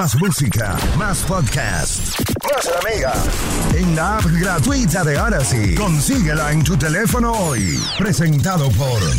Más música, más podcast, más la mega. En la app gratuita de Odyssey. Consíguela en tu teléfono hoy. Presentado por